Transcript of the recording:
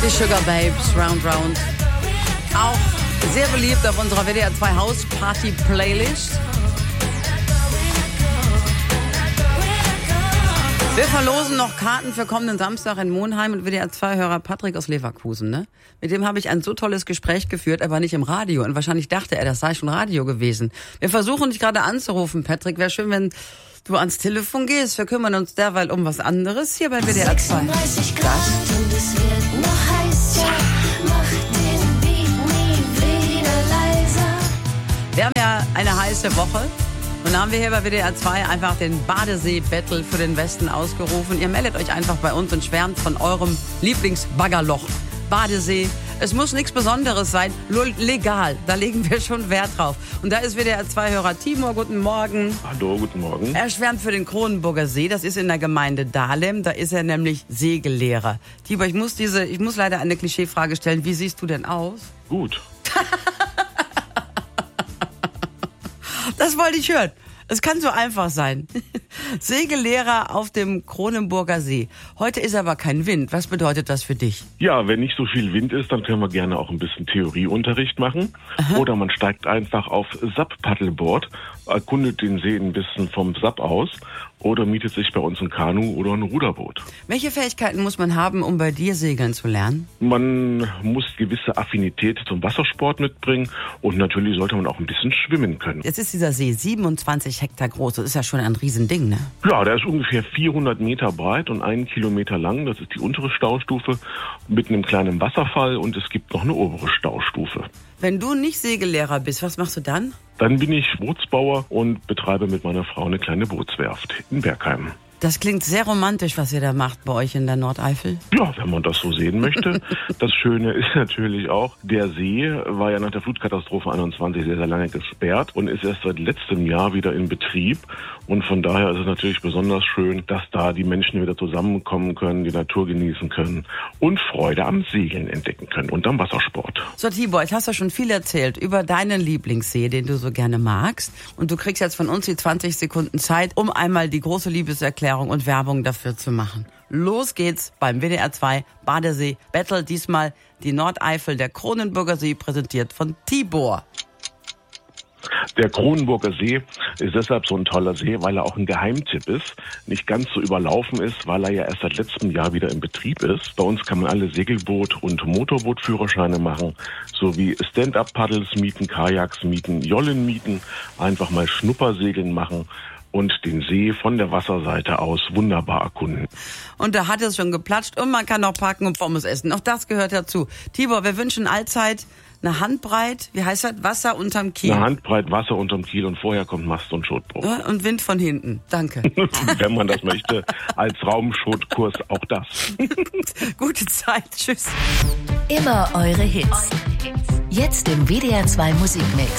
Die Sugar Babes, Round Round. Auch sehr beliebt auf unserer WDR 2 House Party Playlist. Wir verlosen noch Karten für kommenden Samstag in Monheim und WDR 2-Hörer Patrick aus Leverkusen, ne? Mit dem habe ich ein so tolles Gespräch geführt, aber nicht im Radio. Und wahrscheinlich dachte er, das sei schon Radio gewesen. Wir versuchen dich gerade anzurufen, Patrick. Wäre schön, wenn du ans Telefon gehst. Wir kümmern uns derweil um was anderes hier bei WDR 2. 36 Grad und es wird noch heißer. Mach den Beat nie wieder leiser. Wir haben ja eine heiße Woche. Und dann haben wir hier bei WDR 2 einfach den Badesee-Battle für den Westen ausgerufen. Ihr meldet euch einfach bei uns und schwärmt von eurem Lieblingsbaggerloch. Badesee. Es muss nichts Besonderes sein, nur legal. Da legen wir schon Wert drauf. Und da ist WDR 2-Hörer Timur. Guten Morgen. Hallo, guten Morgen. Er schwärmt für den Kronenburger See. Das ist in der Gemeinde Dahlem. Da ist er nämlich Segellehrer. Timur, ich muss leider eine Klischeefrage stellen. Wie siehst du denn aus? Gut. Das wollte ich hören. Es kann so einfach sein. Segellehrer auf dem Kronenburger See. Heute ist aber kein Wind. Was bedeutet das für dich? Ja, wenn nicht so viel Wind ist, dann können wir gerne auch ein bisschen Theorieunterricht machen. Aha. Oder man steigt einfach auf SUP-Paddleboard, erkundet den See ein bisschen vom SUP aus oder mietet sich bei uns ein Kanu oder ein Ruderboot. Welche Fähigkeiten muss man haben, um bei dir segeln zu lernen? Man muss gewisse Affinität zum Wassersport mitbringen und natürlich sollte man auch ein bisschen schwimmen können. Jetzt ist dieser See 27 Hektar groß. Das ist ja schon ein Riesending, ne? Ja, der ist ungefähr 400 Meter breit und 1 Kilometer lang. Das ist die untere Staustufe mit einem kleinen Wasserfall und es gibt noch eine obere Staustufe. Wenn du nicht Segellehrer bist, was machst du dann? Dann bin ich Bootsbauer und betreibe mit meiner Frau eine kleine Bootswerft in Bergheim. Das klingt sehr romantisch, was ihr da macht bei euch in der Nordeifel. Ja, wenn man das so sehen möchte. Das Schöne ist natürlich auch, der See war ja nach der Flutkatastrophe 21 sehr, sehr lange gesperrt und ist erst seit letztem Jahr wieder in Betrieb. Und von daher ist es natürlich besonders schön, dass da die Menschen wieder zusammenkommen können, die Natur genießen können und Freude am Segeln entdecken können und am Wassersport. So, Tibor, jetzt hast du schon viel erzählt über deinen Lieblingssee, den du so gerne magst. Und du kriegst jetzt von uns die 20 Sekunden Zeit, um einmal die große Liebeserklärung und Werbung dafür zu machen. Los geht's beim WDR 2 Badesee Battle. Diesmal die Nordeifel, der Kronenburger See, präsentiert von Tibor. Der Kronenburger See ist deshalb so ein toller See, weil er auch ein Geheimtipp ist, nicht ganz so überlaufen ist, weil er ja erst seit letztem Jahr wieder in Betrieb ist. Bei uns kann man alle Segelboot- und Motorbootführerscheine machen, sowie Stand-Up-Paddles mieten, Kajaks mieten, Jollen mieten, einfach mal Schnuppersegeln machen und den See von der Wasserseite aus wunderbar erkunden. Und da hat es schon geplatscht und man kann noch parken und Pommes essen. Auch das gehört dazu. Tibor, wir wünschen allzeit eine Handbreit, wie heißt das? Wasser unterm Kiel. Eine Handbreit Wasser unterm Kiel und vorher kommt Mast und Schotbruch. Ja, und Wind von hinten. Danke. Wenn man das möchte, als Raumschotkurs auch das. Gute Zeit. Tschüss. Immer eure Hits. Jetzt im WDR 2 Musikmix.